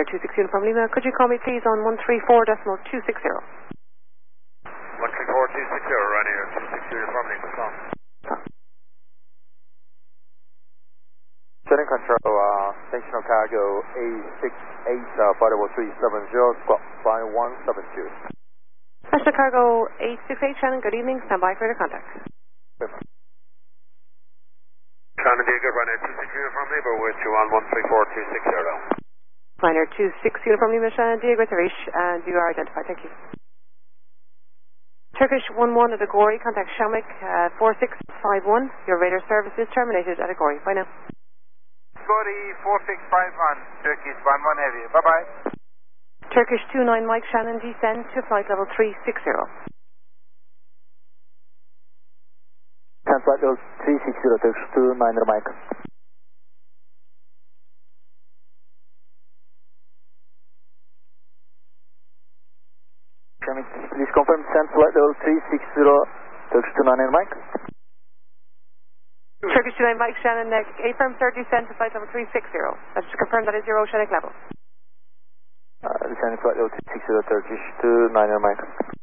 26 Uniform Lima. Could you call me please on 134.260? 134.260, Ryanair 26 Uniform Lima. Call. Turning control, stational cargo A68, flight level 370, squawk 5172. National Cargo 868, Shannon, good evening. Stand by for your contact. Shannon Diego, Ryanair 26 Uniform Lima, with you on 134.260. Ryanair 26 Uniform Lima, Shannon Diego, Tarish, and you are identified. Thank you. Turkish 11 at Agori, contact Shamik 4651. Your radar service is terminated at Agori. Bye now. Agori 4651, Turkish 11 Heavy. Bye-bye. Turkish 29 Mike Shannon, descend to flight level 360. Descend flight level 360, Turkish 29 Mike. Please confirm descent flight level 360, Turkish 29 Mike. Turkish 29 Mike Shannon, affirm sir, descend to flight level 360. Let's just confirm that is your oceanic level. Descending flight level 360, Turkish 29 Mike.